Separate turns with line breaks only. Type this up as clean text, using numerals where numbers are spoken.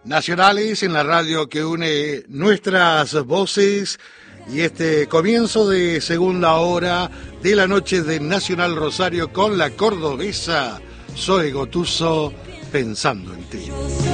Nacionales en la radio que une nuestras voces y este comienzo de segunda hora de la noche de Nacional Rosario con la cordobesa Zoe Gotuso, Pensando en ti.